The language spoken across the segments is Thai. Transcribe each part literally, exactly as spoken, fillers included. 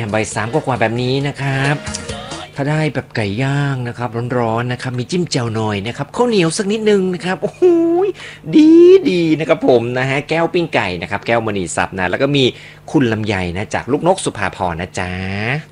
บ่ายสามกว่าแบบนี้นะครับถ้าได้แบบไก่ย่างนะครับร้อนๆนะครับมีจิ้มแจ่วหน่อยนะครับข้าวเหนียวสักนิดนึงนะครับโอ้โหดีดีนะครับผมนะฮะแก้วปิ้งไก่นะครับแก้วมณีทรัพย์นะแล้วก็มีคุณลำไยนะจากลูกนกสุภาพรนะจ๊ะ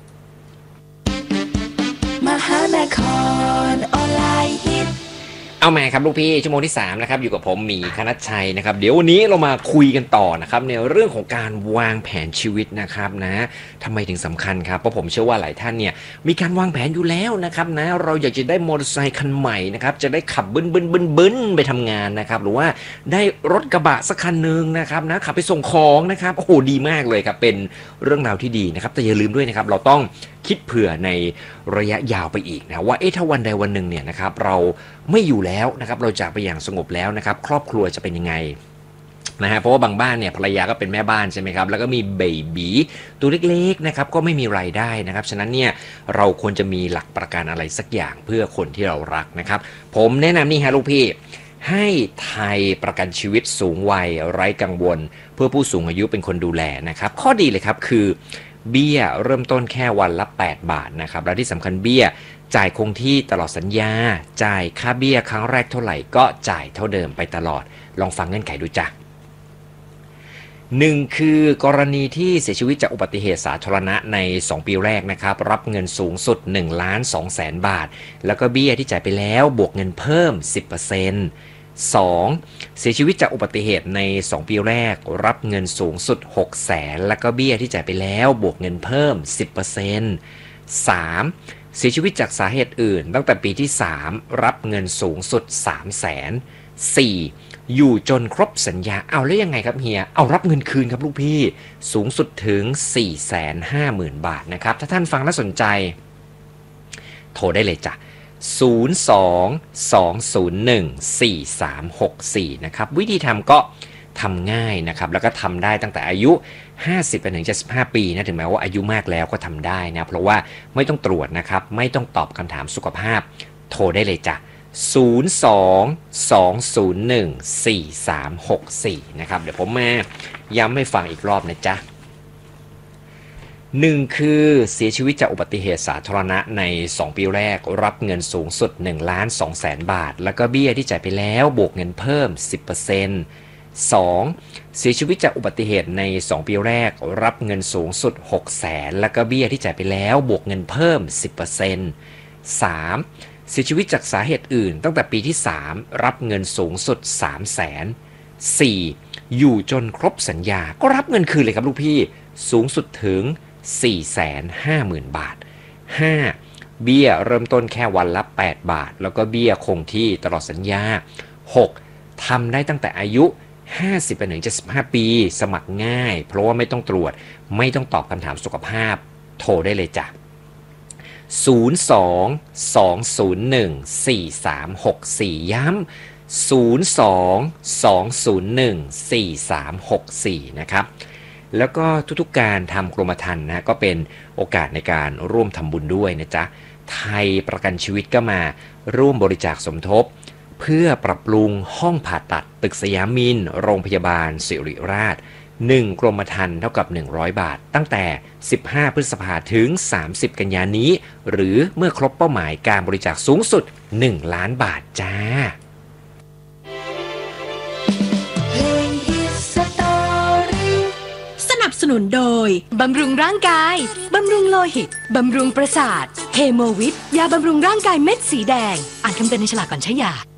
มหานครออนไลน์ฮิตเอามาครับลูกพี่ชั่วโมงที่สามนะครับอยู่กับผมหมีคณัชชัยนะครับเดี๋ยววันนี้เรามาคุยกันต่อนะครับในเรื่องของการวางแผนชีวิตนะครับนะทำไมถึงสำคัญครับเพราะผมเชื่อว่าหลายท่านเนี่ยมีการวางแผนอยู่แล้วนะครับนะเราอยากจะได้มอเตอร์ไซค์คันใหม่นะครับจะได้ขับบึ้นบึ้นบึ้นบึ้นไปทำงานนะครับหรือว่าได้รถกระบะสักคันหนึ่งนะครับนะขับไปส่งของนะครับโอ้โหดีมากเลยครับเป็นเรื่องราวที่ดีนะครับแต่อย่าลืมด้วยนะครับเราต้องคิดเผื่อในระยะยาวไปอีกนะว่าเอ๊ะถ้าวันใดวันหนึ่งเนี่ยนะครับเราไม่อยู่แล้วนะครับเราจากไปอย่างสงบแล้วนะครับครอบครัวจะเป็นยังไงนะฮะเพราะว่าบางบ้านเนี่ยภรรยาก็เป็นแม่บ้านใช่ไหมครับแล้วก็มีเบบีตัวเล็กๆนะครับก็ไม่มีรายได้นะครับฉะนั้นเนี่ยเราควรจะมีหลักประกันอะไรสักอย่างเพื่อคนที่เรารักนะครับผมแนะนำนี่ฮะลูกพี่ให้ไทยประกันชีวิตสูงวัยไร้กังวลเพื่อผู้สูงอายุเป็นคนดูแลนะครับข้อดีเลยครับคือเบี้ยเริ่มต้นแค่วันละแปดบาทนะครับแล้วที่สำคัญเบี้ยจ่ายคงที่ตลอดสัญญาจ่ายค่าเบี้ยครั้งแรกเท่าไหร่ก็จ่ายเท่าเดิมไปตลอดลองฟังเงื่อนไขดูจ้ะหนึ่งคือกรณีที่เสียชีวิตจากอุบัติเหตุสาธารณะในสองปีแรกนะครับรับเงินสูงสุดหนึ่งล้านสองแสนบาทแล้วก็เบี้ยที่จ่ายไปแล้วบวกเงินเพิ่ม สิบเปอร์เซ็นต์ สอง เสียชีวิตจากอุบัติเหตุในสองปีแรกรับเงินสูงสุดหกแสนแล้วก็เบี้ยที่จ่ายไปแล้วบวกเงินเพิ่ม สิบเปอร์เซ็นต์ สาม เสียชีวิตจากสาเหตุอื่นตั้งแต่ปีที่สามรับเงินสูงสุดสามแสน สี่ อยู่จนครบสัญญาเอาแล้วยังไงครับเฮียเอารับเงินคืนครับลูกพี่สูงสุดถึง สี่แสนห้าหมื่น บาทนะครับถ้าท่านฟังแล้วสนใจโทรได้เลยจ้ะศูนย์ สอง สอง ศูนย์ หนึ่ง สี่ สาม หก สี่นะครับวิธีทำก็ทำง่ายนะครับแล้วก็ทำได้ตั้งแต่อายุห้าสิบไปถึงเจ็ดสิบห้าปีนะถึงแม้ว่าอายุมากแล้วก็ทำได้นะเพราะว่าไม่ต้องตรวจนะครับไม่ต้องตอบคำถามสุขภาพโทรได้เลยจ้ะศูนย์ สอง สอง ศูนย์ หนึ่ง สี่ สาม หก สี่นะครับเดี๋ยวผมมาย้ำให้ฟังอีกรอบนะจ๊ะหนึ่งคือเสียชีวิตจากอุบัติเหตุสาธารณะในสองปีแรกรับเงินสูงสุดหนึ่งล้านสองแสนบาทแล้วก็เบี้ยที่จ่ายไปแล้วบวกเงินเพิ่ม สิบเปอร์เซ็นต์ สอง เสียชีวิตจากอุบัติเหตุในสองปีแรกรับเงินสูงสุดหกแสนแล้วก็เบี้ยที่จ่ายไปแล้วบวกเงินเพิ่ม สิบเปอร์เซ็นต์ สาม เสียชีวิตจากสาเหตุอื่นตั้งแต่ปีที่สามรับเงินสูงสุดสามแสน สี่ อยู่จนครบสัญญาก็รับเงินคืนเลยครับลูกพี่สูงสุดถึง สี่แสนห้าหมื่น บาท ห้า เบี้ยเริ่มต้นแค่วันละแปดบาทแล้วก็เบี้ยคงที่ตลอดสัญญา หก ทำได้ตั้งแต่อายุห้าสิบไปถึงเจ็ดสิบห้าปีสมัครง่ายเพราะว่าไม่ต้องตรวจไม่ต้องตอบคำถามสุขภาพโทรได้เลยจ้ะศูนย์ สอง สอง ศูนย์ หนึ่ง สี่ สาม หก สี่ย้ำศูนย์ สอง สอง ศูนย์ หนึ่ง สี่ สาม หก สี่นะครับแล้วก็ทุกๆการทำกรมธรรม์นะก็เป็นโอกาสในการร่วมทำบุญด้วยนะจ๊ะไทยประกันชีวิตก็มาร่วมบริจาคสมทบเพื่อปรับปรุงห้องผ่าตัดตึกสยามมินโรงพยาบาลศิริราชหนึ่งกรมธรรม์เท่ากับหนึ่งร้อยบาทตั้งแต่สิบห้าพฤษภาถึงสามสิบกันยายนนี้หรือเมื่อครบเป้าหมายการบริจาคสูงสุดหนึ่งล้านบาทจ้าสนับสนุนโดยบำรุงร่างกายบำรุงโลหิตบำรุงประสาทเฮโมวิทยาบำรุงร่างกายเม็ดสีแดงอ่านคำเตือนในฉลากก่อนใช้ยา